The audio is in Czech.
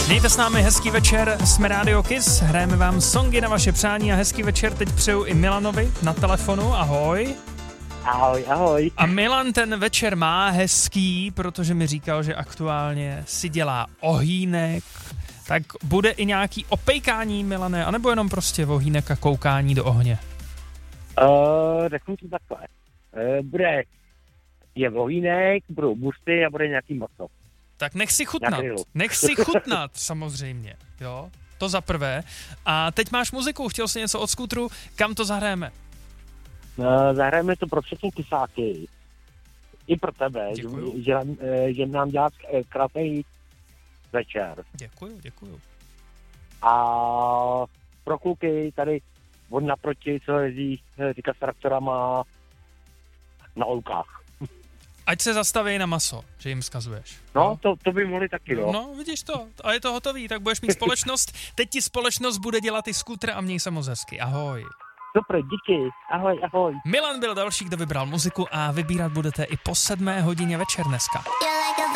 Mějte s námi hezký večer, jsme Radio Kiss, hrajeme vám songy na vaše přání a hezký večer teď přeju i Milanovi na telefonu, ahoj. Ahoj, ahoj. A Milan ten večer má hezký, protože mi říkal, že aktuálně si dělá ohýnek, tak bude i nějaký opejkání, Milane, anebo jenom prostě ohýnek a koukání do ohně? Řeknu to takhle. Je ohýnek, budou buřty a bude nějaký maso. Tak nech si chutnat samozřejmě, jo, to za prvé. A teď máš muziku, chtěl jsi něco od Skútru, kam to zahrajeme? Zahrajeme to pro všechny kysáky. I pro tebe, že nám dělá krátý večer. Děkuju. A pro kluky tady od naproti, co jezdí říká s traktorama na loukách. Ať se zastaví na maso, že jim vzkazuješ. No, to by mohli taky, no. No, vidíš to, a je to hotový, tak budeš mít společnost. Teď ti společnost bude dělat i Skútr a měj se moc hezky. Ahoj. Super, díky. Ahoj. Milan byl další, kdo vybral muziku a vybírat budete i po 7 hodině večer dneska.